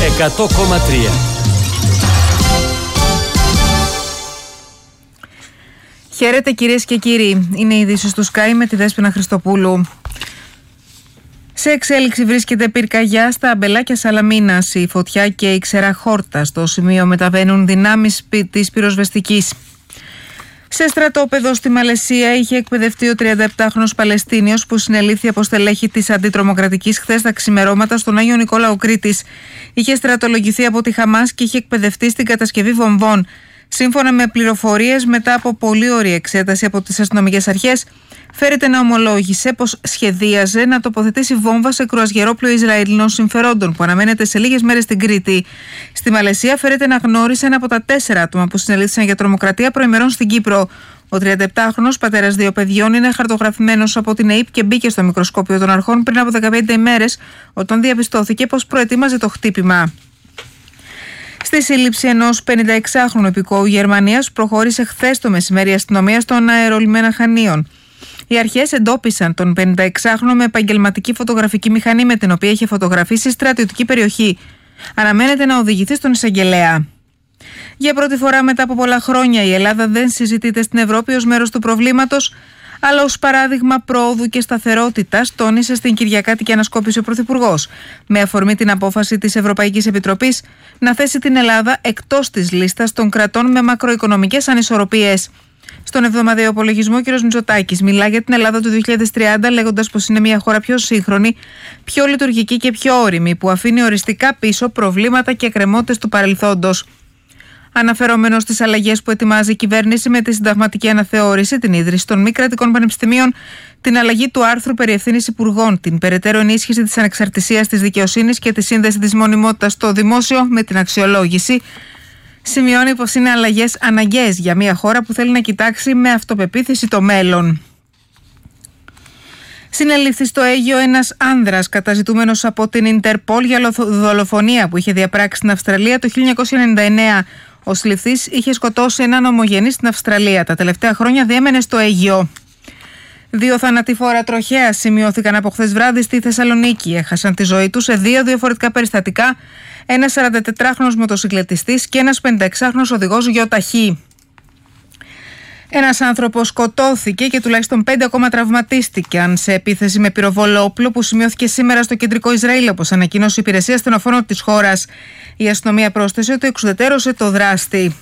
100,3. Χαίρετε κυρίες και κύριοι. Είναι οι ειδήσεις του Sky με τη Δέσποινα Χριστοπούλου. Σε εξέλιξη βρίσκεται πυρκαγιά στα αμπελάκια Σαλαμίνας. Η φωτιά και η ξερά χόρτα στο σημείο μεταβαίνουν δυνάμεις της πυροσβεστικής. Σε στρατόπεδο στη Μαλαισία είχε εκπαιδευτεί ο 37χρονος Παλαιστίνιος που συνελήφθη από στελέχη της αντιτρομοκρατικής χθες τα ξημερώματα στον Άγιο Νικόλαο Κρήτης. Είχε στρατολογηθεί από τη Χαμάς και είχε εκπαιδευτεί στην κατασκευή βομβών. Σύμφωνα με πληροφορίες, μετά από πολύ ωρή εξέταση από τις αστυνομικές αρχές, φέρεται να ομολόγησε πως σχεδίαζε να τοποθετήσει βόμβα σε κρουαζιερόπλοιο Ισραηλινών συμφερόντων που αναμένεται σε λίγες μέρες στην Κρήτη. Στη Μαλαισία φέρεται να γνώρισε ένα από τα 4 άτομα που συνελήφθησαν για τρομοκρατία προημερών στην Κύπρο. Ο 37χρονος πατέρας 2 παιδιών είναι χαρτογραφημένος από την ΕΥΠ και μπήκε στο μικροσκόπιο των αρχών πριν από 15 ημέρες, όταν διαπιστώθηκε πως προετοίμαζε το χτύπημα. Στη σύλληψη ενός 56χρονου υπηκόου Γερμανίας προχώρησε χθες το μεσημέρι η αστυνομία στον αερολιμένα Χανίων. Οι αρχές εντόπισαν τον 56χρονο με επαγγελματική φωτογραφική μηχανή με την οποία είχε φωτογραφίσει στρατιωτική περιοχή. Αναμένεται να οδηγηθεί στον εισαγγελέα. Για πρώτη φορά μετά από πολλά χρόνια η Ελλάδα δεν συζητείται στην Ευρώπη ως μέρος του προβλήματος, αλλά ως παράδειγμα πρόοδου και σταθερότητας, τόνισε στην Κυριακάτικη ανασκόπηση ο Πρωθυπουργός, με αφορμή την απόφαση της Ευρωπαϊκής Επιτροπής να θέσει την Ελλάδα εκτός της λίστας των κρατών με μακροοικονομικές ανισορροπίες. Στον εβδομαδιαίο απολογισμό, ο κ. Μητσοτάκης μιλά για την Ελλάδα του 2030, λέγοντας πως είναι μια χώρα πιο σύγχρονη, πιο λειτουργική και πιο όριμη, που αφήνει οριστικά πίσω προβλήματα και εκκρεμότητες του παρελθόντος. Αναφερόμενος στις αλλαγές που ετοιμάζει η κυβέρνηση με τη συνταγματική αναθεώρηση, την ίδρυση των μη κρατικών πανεπιστημίων, την αλλαγή του άρθρου περί ευθύνης υπουργών, την περαιτέρω ενίσχυση της ανεξαρτησίας της δικαιοσύνης και τη σύνδεση της μονιμότητας στο δημόσιο με την αξιολόγηση, σημειώνει πως είναι αλλαγές αναγκαίες για μια χώρα που θέλει να κοιτάξει με αυτοπεποίθηση το μέλλον. Συνελήφθη στο Αίγυο ένας άνδρας καταζητούμενος από την Ιντερπόλ για δολοφονία που είχε διαπράξει στην Αυστραλία το 1999. Ο συλληφθής είχε σκοτώσει έναν ομογενή στην Αυστραλία. Τα τελευταία χρόνια διέμενε στο Αίγυο. 2 θανατηφόρα τροχαία σημειώθηκαν από χθες βράδυ στη Θεσσαλονίκη. Έχασαν τη ζωή τους σε 2 διαφορετικά περιστατικά ένας 44χρονος μοτοσυκλετιστής και ένας 56χρονος οδηγός γιοταχή. Ένας άνθρωπος σκοτώθηκε και τουλάχιστον 5 ακόμα τραυματίστηκαν σε επίθεση με πυροβόλο όπλο που σημειώθηκε σήμερα στο κεντρικό Ισραήλ, όπως ανακοίνωσε η υπηρεσία ασθενοφόρων της χώρας. Η αστυνομία πρόσθεσε ότι εξουδετερώσε το δράστη.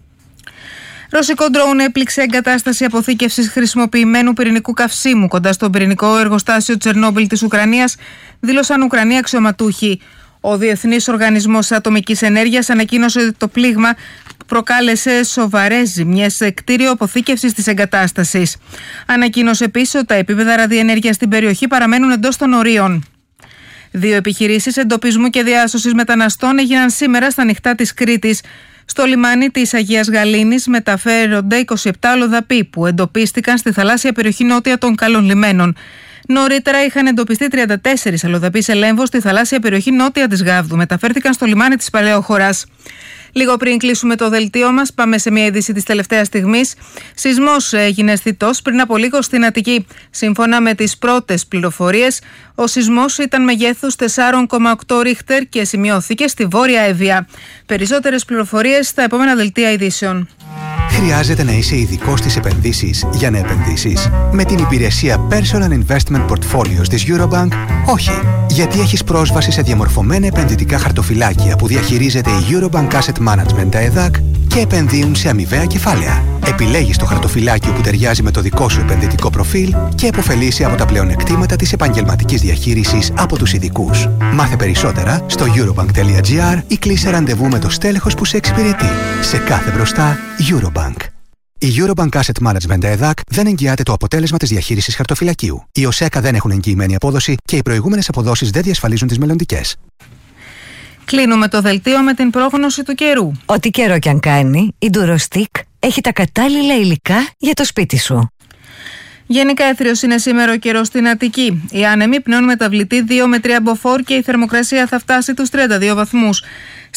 Ρωσικό ντρόουν έπληξε εγκατάσταση αποθήκευσης χρησιμοποιημένου πυρηνικού καυσίμου κοντά στο πυρηνικό εργοστάσιο Τσερνόμπιλ της Ουκρανίας, δήλωσαν Ουκρανοί αξιωματούχοι. Ο Διεθνής Οργανισμός Ατομικής Ενέργειας ανακοίνωσε ότι το πλήγμα προκάλεσε σοβαρές ζημιές σε κτίριο αποθήκευσης της εγκατάστασης. Ανακοίνωσε επίσης ότι τα επίπεδα ραδιενέργειας στην περιοχή παραμένουν εντός των ορίων. 2 επιχειρήσεις εντοπισμού και διάσωσης μεταναστών έγιναν σήμερα στα νυχτά της Κρήτης. Στο λιμάνι της Αγίας Γαλήνης μεταφέρονται 27 αλλοδαποί που εντοπίστηκαν στη θαλάσσια περιοχή νότια των Καλών Λιμένων. Νωρίτερα είχαν εντοπιστεί 34 αλλοδαποί σε Λέμβο στη θαλάσσια περιοχή νότια της Γάβδου. Μεταφέρθηκαν στο λιμάνι της Παλαιόχωρας. Λίγο πριν κλείσουμε το δελτίο μας, πάμε σε μια είδηση της τελευταίας στιγμής. Σεισμός έγινε αισθητός πριν από λίγο στην Αττική. Σύμφωνα με τις πρώτες πληροφορίες, ο σεισμός ήταν μεγέθους 4,8 ρίχτερ και σημειώθηκε στη Βόρεια Εύβοια. Περισσότερες πληροφορίες στα επόμενα δελτία ειδήσεων. Χρειάζεται να είσαι ειδικός στις επενδύσεις για να επενδύσεις? Με την υπηρεσία Personal Investment Portfolios της Eurobank, όχι. Γιατί έχεις πρόσβαση σε διαμορφωμένα επενδυτικά χαρτοφυλάκια που διαχειρίζεται η Eurobank Asset Management ΕΔΑΚ και επενδύουν σε αμοιβαία κεφάλαια. Επιλέγεις το χαρτοφυλάκιο που ταιριάζει με το δικό σου επενδυτικό προφίλ και επωφελείσαι από τα πλεονεκτήματα της επαγγελματικής διαχείρισης από τους ειδικούς. Μάθε περισσότερα στο eurobank.gr ή κλείσε ραντεβού με το στέλεχος που σε εξυπηρετεί. Σε κάθε μπροστά, Eurobank. Η Eurobank Asset Management ΕΔΑΚ δεν εγγυάται το αποτέλεσμα της διαχείρισης χαρτοφυλακίου. Οι ΟΣΕΚΑ δεν έχουν εγγυημένη απόδοση και οι προηγούμενες αποδόσεις δεν διασφαλίζουν τις μελλοντικές. Κλείνουμε το δελτίο με την πρόγνωση του καιρού. Ό,τι καιρό κι αν κάνει, η Durostic έχει τα κατάλληλα υλικά για το σπίτι σου. Γενικά έθριος είναι σήμερα ο καιρός στην Αττική. Οι άνεμοι πνέουν μεταβλητή 2 με 3 μποφόρ και η θερμοκρασία θα φτάσει τους 32 βαθμούς.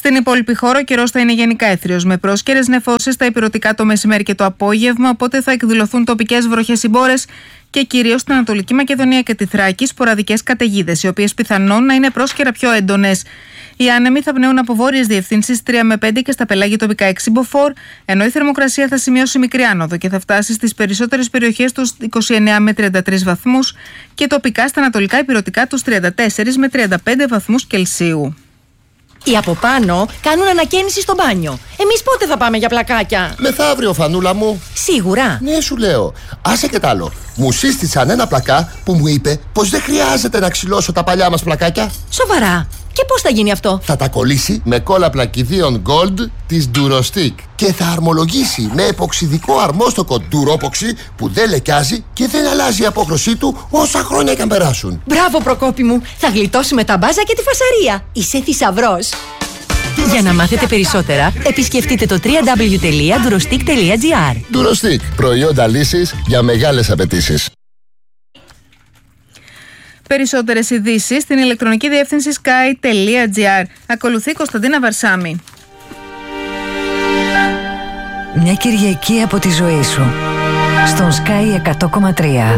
Στην υπόλοιπη χώρα ο καιρός θα είναι γενικά έθριος με πρόσκαιρες νεφώσεις στα ηπειρωτικά το μεσημέρι και το απόγευμα, οπότε θα εκδηλωθούν τοπικές βροχές συμπόρες και κυρίως στην Ανατολική Μακεδονία και τη Θράκη σποραδικές καταιγίδες, οι οποίες πιθανόν να είναι πρόσκαιρα πιο έντονες. Οι άνεμοι θα πνέουν από βόρειες διευθύνσεις 3 με 5 και στα πελάγια τοπικά 6 μποφόρ, ενώ η θερμοκρασία θα σημειώσει μικρή άνοδο και θα φτάσει στις περισσότερες περιοχές τους 29 με 33 βαθμούς και τοπικά στα ανατολικά ηπειρωτικά τους 34 με 35 βαθμούς Κελσίου. Οι από πάνω κάνουν ανακαίνιση στο μπάνιο. Εμείς πότε θα πάμε για πλακάκια? Μεθαύριο, Φανούλα μου. Σίγουρα. Ναι, σου λέω. Άσε και τ' άλλο. Μου σύστησαν ένα πλακά που μου είπε πως δεν χρειάζεται να ξυλώσω τα παλιά μας πλακάκια. Σοβαρά? Και πώς θα γίνει αυτό? Θα τα κολλήσει με κόλλα πλακιδίων Gold της Durostick και θα αρμολογήσει με εποξιδικό αρμόστοκο Duropoxy που δεν λεκιάζει και δεν αλλάζει η απόχρωσή του όσα χρόνια και αν περάσουν. Μπράβο, Προκόπη μου. Θα γλιτώσουμε τα μπάζα και τη φασαρία. Είσαι θησαυρός. Για να μάθετε περισσότερα, επισκεφτείτε το www.durostick.gr. Durostick. Προϊόντα λύσης για μεγάλες απαιτήσεις. Περισσότερες ειδήσεις στην ηλεκτρονική διεύθυνση sky.gr. Ακολουθεί η Κωνσταντίνα Βαρσάμι. Μια Κυριακή από τη ζωή σου στον Sky 100,3.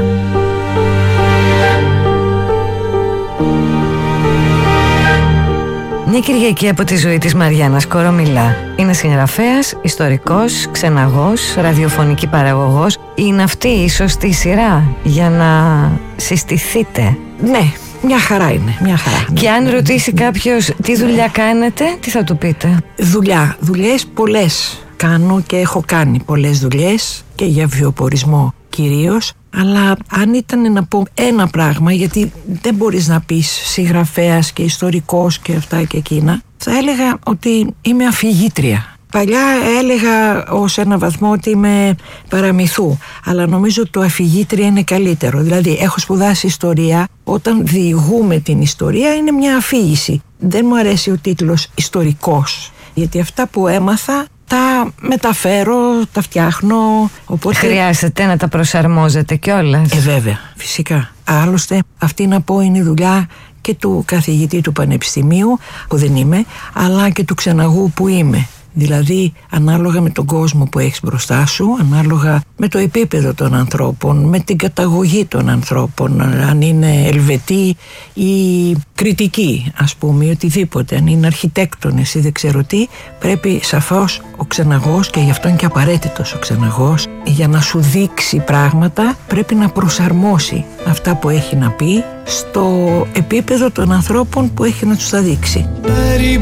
Μια Κυριακή από τη ζωή της Μαριάννας Κορομιλά. Είναι συγγραφέας, ιστορικός, ξεναγός, ραδιοφωνική παραγωγός. Είναι αυτή η σωστή σειρά για να συστηθείτε? Ναι, μια χαρά είναι, μια χαρά. Και αν ρωτήσει κάποιος τι δουλειά κάνετε, τι θα του πείτε? Δουλειές πολλές κάνω και έχω κάνει πολλές δουλειές και για βιοπορισμό κυρίως. Αλλά αν ήταν να πω ένα πράγμα, γιατί δεν μπορείς να πεις συγγραφέας και ιστορικός και αυτά και εκείνα, θα έλεγα ότι είμαι αφηγήτρια. Παλιά έλεγα ως ένα βαθμό ότι είμαι παραμυθού, αλλά νομίζω το αφηγήτρια είναι καλύτερο. Δηλαδή έχω σπουδάσει ιστορία, όταν διηγούμε την ιστορία είναι μια αφήγηση. Δεν μου αρέσει ο τίτλος ιστορικός, γιατί αυτά που έμαθα τα μεταφέρω, τα φτιάχνω. Οπότε χρειάζεται να τα προσαρμόζετε κιόλας. Βέβαια, φυσικά. Άλλωστε αυτή να πω είναι η δουλειά και του καθηγητή του πανεπιστημίου που δεν είμαι, αλλά και του ξεναγού που είμαι. Δηλαδή ανάλογα με τον κόσμο που έχεις μπροστά σου, ανάλογα με το επίπεδο των ανθρώπων, με την καταγωγή των ανθρώπων, αν είναι Ελβετοί ή Κρητικοί ας πούμε, οτιδήποτε, αν είναι αρχιτέκτονες ή δεν ξέρω τι, πρέπει σαφώς ο ξεναγός, και γι' αυτό είναι και απαραίτητος ο ξεναγός, για να σου δείξει πράγματα πρέπει να προσαρμόσει αυτά που έχει να πει στο επίπεδο των ανθρώπων που έχει να τους τα δείξει.